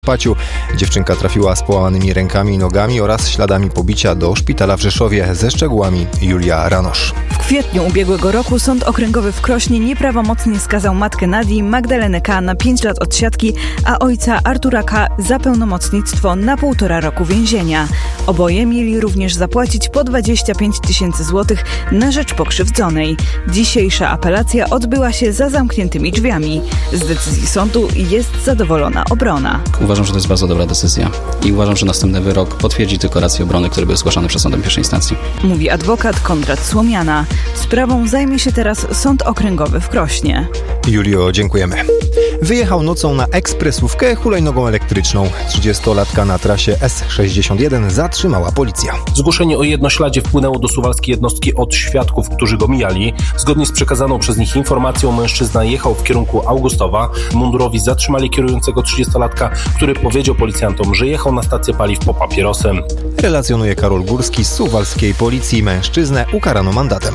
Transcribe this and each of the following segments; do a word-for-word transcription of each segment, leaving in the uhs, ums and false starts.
Paciu. Dziewczynka trafiła z połamanymi rękami i nogami oraz śladami pobicia do szpitala w Rzeszowie. Ze szczegółami Julia Ranosz. W kwietniu ubiegłego roku Sąd Okręgowy w Krośnie nieprawomocnie skazał matkę Nadii, Magdalenę K. na pięć lat odsiadki, a ojca Artura K. za pełnomocnictwo na półtora roku więzienia. Oboje mieli również zapłacić po dwadzieścia pięć tysięcy złotych na rzecz pokrzywdzonej. Dzisiejsza apelacja odbyła się za zamkniętymi drzwiami. Z decyzji sądu jest zadowolona obrona. Uważam, że to jest bardzo dobra decyzja i uważam, że następny wyrok potwierdzi tylko racje obrony, które były zgłaszane przed sądem pierwszej instancji. Mówi adwokat Konrad Słomiana. Sprawą zajmie się teraz Sąd Okręgowy w Krośnie. Julio, dziękujemy. Wyjechał nocą na ekspresówkę hulajnogą elektryczną. trzydziestolatka na trasie S sześćdziesiąt jeden zatrzymała policja. Zgłoszenie o jednośladzie wpłynęło do suwalskiej jednostki od świadków, którzy go mijali. Zgodnie z przekazaną przez nich informacją mężczyzna jechał w kierunku Augustowa. Mundurowi zatrzymali kierującego trzydziestolatka, który powiedział policjantom, że jechał na stację paliw po papierosem. Relacjonuje Karol Górski z suwalskiej policji. Mężczyznę ukarano mandatem.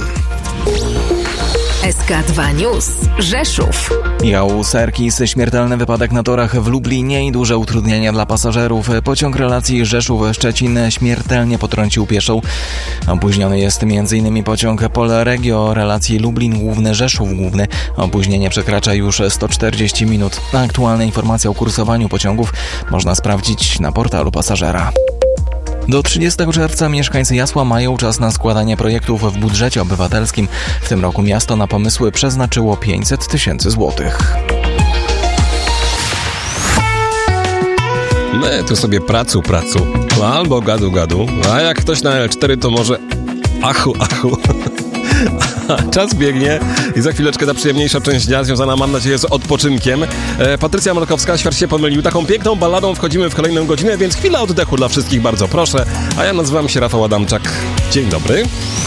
S K dwa News. Rzeszów. Michał Serkis, śmiertelny wypadek na torach w Lublinie i duże utrudnienia dla pasażerów. Pociąg relacji Rzeszów-Szczecin śmiertelnie potrącił pieszą. Opóźniony jest m.in. pociąg Polregio relacji Lublin-Główny-Rzeszów Główny. Opóźnienie przekracza już sto czterdzieści minut. Aktualne informacje o kursowaniu pociągów można sprawdzić na portalu pasażera. Do trzydziestego czerwca mieszkańcy Jasła mają czas na składanie projektów w budżecie obywatelskim. W tym roku miasto na pomysły przeznaczyło pięćset tysięcy złotych. My tu sobie pracu, pracu, albo gadu, gadu, a jak ktoś na L cztery, to może achu, achu. Czas biegnie i za chwileczkę ta przyjemniejsza część dnia związana, mam nadzieję, z odpoczynkiem. E, Patrycja Markowska, świat się pomylił. Taką piękną balladą wchodzimy w kolejną godzinę, więc chwila oddechu dla wszystkich, bardzo proszę. A ja nazywam się Rafał Adamczak. Dzień dobry.